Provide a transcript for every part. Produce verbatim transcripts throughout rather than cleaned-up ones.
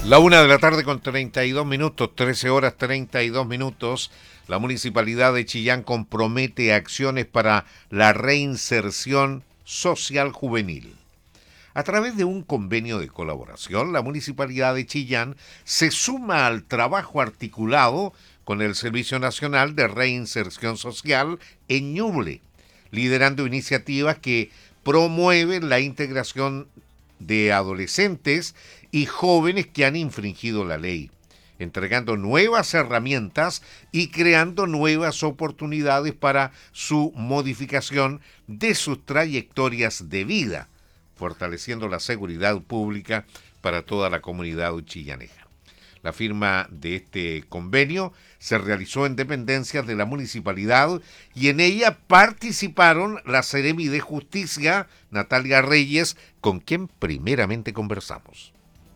La una de la tarde con treinta y dos minutos, trece horas treinta y dos minutos. La Municipalidad de Chillán compromete acciones para la reinserción social juvenil. A través de un convenio de colaboración, la Municipalidad de Chillán se suma al trabajo articulado con el Servicio Nacional de Reinserción Social en Ñuble, liderando iniciativas que promueven la integración de adolescentes y jóvenes que han infringido la ley, entregando nuevas herramientas y creando nuevas oportunidades para su modificación de sus trayectorias de vida, fortaleciendo la seguridad pública para toda la comunidad chillaneja. La firma de este convenio se realizó en dependencias de la municipalidad y en ella participaron la Seremi de Justicia, Natalia Reyes, con quien primeramente conversamos.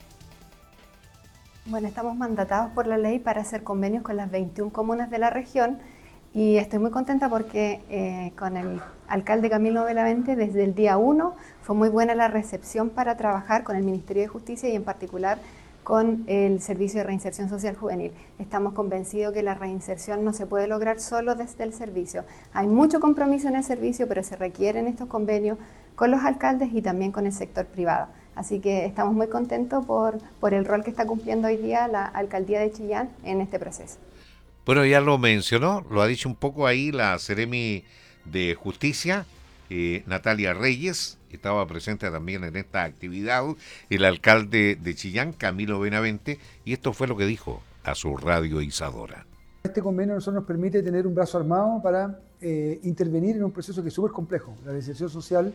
Bueno, estamos mandatados por la ley para hacer convenios con las veintiuna comunas de la región y estoy muy contenta porque eh, con el alcalde Camilo Benavente desde el día uno fue muy buena la recepción para trabajar con el Ministerio de Justicia y en particular con el Servicio de Reinserción Social Juvenil. Estamos convencidos que la reinserción no se puede lograr solo desde el servicio. Hay mucho compromiso en el servicio, pero se requieren estos convenios con los alcaldes y también con el sector privado. Así que estamos muy contentos por, por el rol que está cumpliendo hoy día la Alcaldía de Chillán en este proceso. Bueno, ya lo mencionó, lo ha dicho un poco ahí la Seremi de Justicia, eh, Natalia Reyes, estaba presente también en esta actividad, el alcalde de Chillán, Camilo Benavente, y esto fue lo que dijo a su radio Isadora. Este convenio a nosotros nos permite tener un brazo armado para eh, intervenir en un proceso que es súper complejo. La reinserción social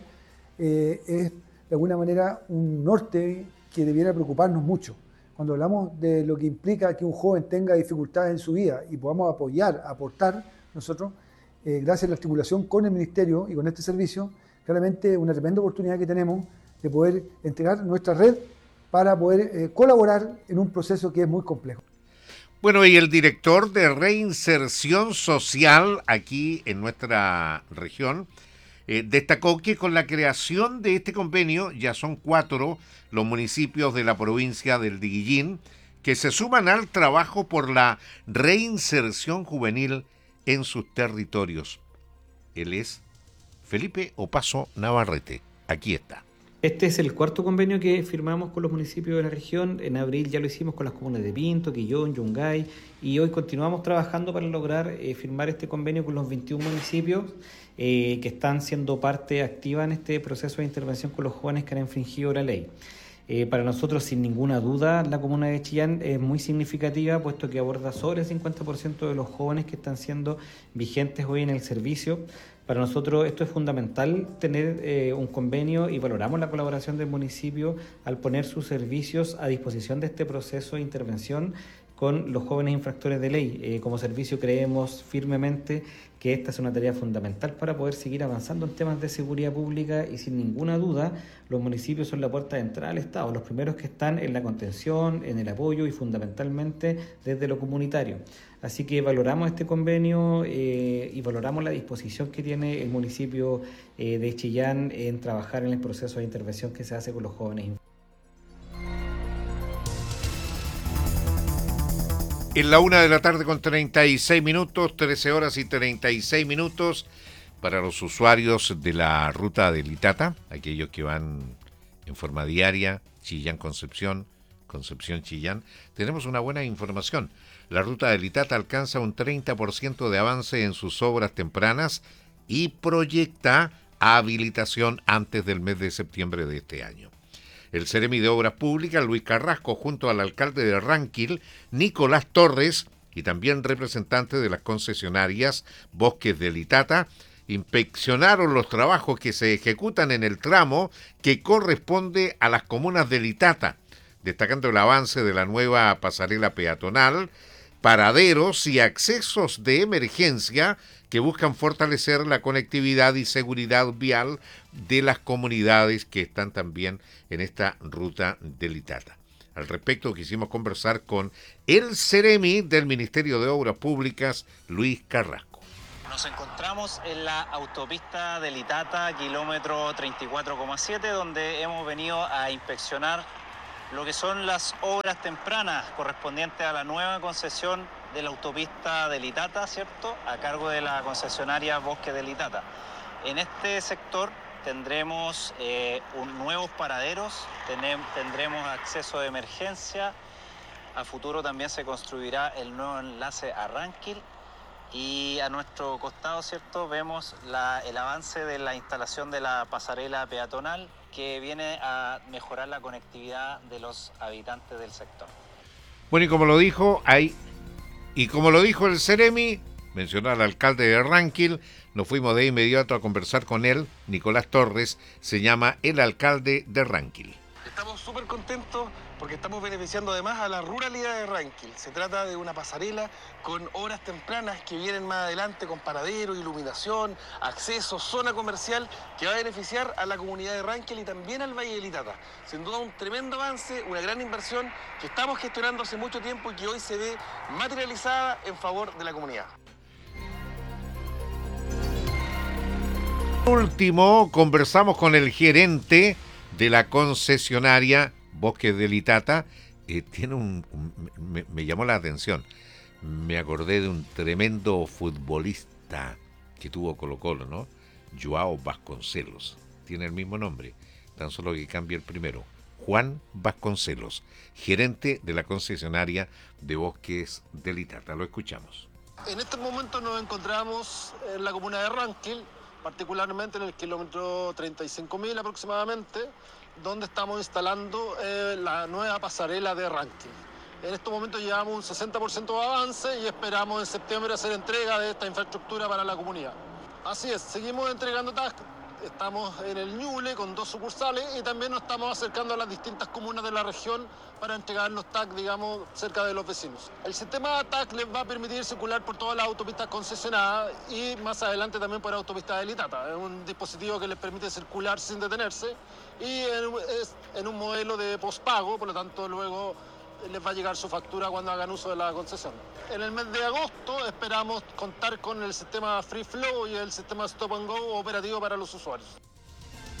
eh, es de alguna manera un norte que debiera preocuparnos mucho. Cuando hablamos de lo que implica que un joven tenga dificultades en su vida y podamos apoyar, aportar nosotros, eh, gracias a la articulación con el Ministerio y con este servicio, claramente una tremenda oportunidad que tenemos de poder entregar nuestra red para poder eh, colaborar en un proceso que es muy complejo. Bueno, y el director de Reinserción Social aquí en nuestra región eh, destacó que con la creación de este convenio ya son cuatro los municipios de la provincia del Diguillín que se suman al trabajo por la reinserción juvenil en sus territorios. Él es Felipe Opaso Navarrete. Aquí está. Este es el cuarto convenio que firmamos con los municipios de la región. En abril ya lo hicimos con las comunas de Pinto, Quillón, Yungay, y hoy continuamos trabajando para lograr eh, firmar este convenio con los veintiún municipios eh, que están siendo parte activa en este proceso de intervención con los jóvenes que han infringido la ley. Eh, para nosotros, sin ninguna duda, la comuna de Chillán es muy significativa, puesto que aborda sobre el cincuenta por ciento de los jóvenes que están siendo vigentes hoy en el servicio. Para nosotros esto es fundamental, tener eh, un convenio, y valoramos la colaboración del municipio al poner sus servicios a disposición de este proceso de intervención con los jóvenes infractores de ley. Eh, como servicio creemos firmemente que esta es una tarea fundamental para poder seguir avanzando en temas de seguridad pública y sin ninguna duda los municipios son la puerta de entrada al Estado, los primeros que están en la contención, en el apoyo y fundamentalmente desde lo comunitario. Así que valoramos este convenio eh, y valoramos la disposición que tiene el municipio eh, de Chillán en trabajar en el proceso de intervención que se hace con los jóvenes. En la una de la tarde con treinta y seis minutos, trece horas y treinta y seis minutos, para los usuarios de la ruta de Litata, aquellos que van en forma diaria, Chillán-Concepción, Concepción-Chillán, tenemos una buena información. La ruta de Litata alcanza un treinta por ciento de avance en sus obras tempranas y proyecta habilitación antes del mes de septiembre de este año. El Seremi de Obras Públicas, Luis Carrasco, junto al alcalde de Ranquil, Nicolás Torres, y también representantes de las concesionarias Bosques de Litata, inspeccionaron los trabajos que se ejecutan en el tramo que corresponde a las comunas de Litata, destacando el avance de la nueva pasarela peatonal, paraderos y accesos de emergencia que buscan fortalecer la conectividad y seguridad vial de las comunidades que están también en esta ruta de Litata. Al respecto quisimos conversar con el Seremi del Ministerio de Obras Públicas, Luis Carrasco. Nos encontramos en la autopista de Litata, kilómetro treinta y cuatro coma siete, donde hemos venido a inspeccionar lo que son las obras tempranas correspondientes a la nueva concesión de la autopista del Itata, ¿cierto?, a cargo de la concesionaria Bosque del Itata. En este sector tendremos eh, un, nuevos paraderos, tenem, tendremos acceso de emergencia, a futuro también se construirá el nuevo enlace a Ranquil y a nuestro costado, ¿cierto?, vemos la, el avance de la instalación de la pasarela peatonal que viene a mejorar la conectividad de los habitantes del sector. Bueno, y como lo dijo, hay, y como lo dijo el Ceremi, mencionó al alcalde de Ranquil, nos fuimos de inmediato a conversar con él. Nicolás Torres se llama el alcalde de Ranquil. Estamos súper contentos porque estamos beneficiando además a la ruralidad de Ranquil. Se trata de una pasarela con obras tempranas que vienen más adelante con paradero, iluminación, acceso, zona comercial que va a beneficiar a la comunidad de Ranquil y también al Valle del Itata. Sin duda un tremendo avance, una gran inversión que estamos gestionando hace mucho tiempo y que hoy se ve materializada en favor de la comunidad. Último, conversamos con el gerente de la concesionaria Bosques del Itata. Eh, tiene un, un me, me llamó la atención. Me acordé de un tremendo futbolista que tuvo Colo-Colo, ¿no? Joao Vasconcelos. Tiene el mismo nombre, tan solo que cambia el primero. Juan Vasconcelos, gerente de la concesionaria de Bosques del Itata. Lo escuchamos. En estos momentos nos encontramos en la comuna de Ranquil, particularmente en el kilómetro treinta y cinco mil aproximadamente, donde estamos instalando eh, la nueva pasarela de Ranquil. En estos momentos llevamos un sesenta por ciento de avance y esperamos en septiembre hacer entrega de esta infraestructura para la comunidad. Así es, seguimos entregando T A C. Estamos en el Ñuble con dos sucursales y también nos estamos acercando a las distintas comunas de la región para entregar los T A C, digamos, cerca de los vecinos. El sistema T A C les va a permitir circular por todas las autopistas concesionadas y más adelante también por autopista del Itata. Es un dispositivo que les permite circular sin detenerse y es en un modelo de pospago, por lo tanto luego les va a llegar su factura cuando hagan uso de la concesión. En el mes de agosto esperamos contar con el sistema Free Flow y el sistema Stop and Go operativo para los usuarios.